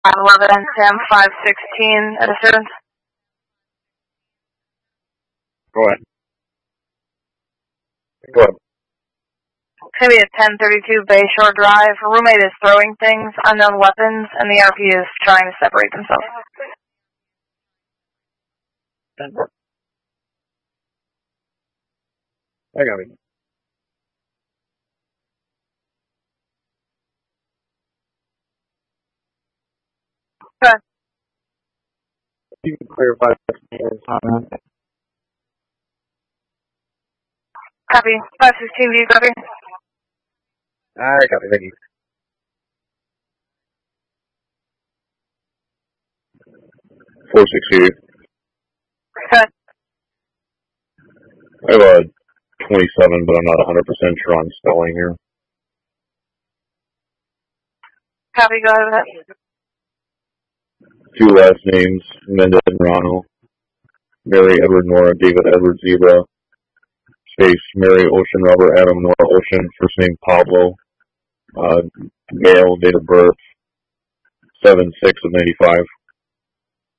11, Sam 516 at a student. Go ahead. Go ahead. It's going to be at 1032 Bayshore Drive. A roommate is throwing things, unknown weapons, and the RP is trying to separate themselves. I got it. Okay. You can clarify that. Copy. 516, do you copy? I got it. Thank you. 468. Okay. I have a 27, but I'm not 100% sure on spelling here. Copy, go ahead with it. 2 last names, Mendez and Rano. Mary Edward Nora, David Edward Zebra. Space, Mary Ocean Robert Adam Nora Ocean, first name Pablo. Male, date of birth, 7/6/95.